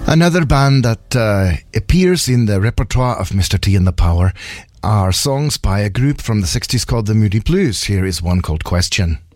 Another band that appears in the repertoire of Mr. T and the Power are songs by a group from the 60s called the Moody Blues. Here is one called Question.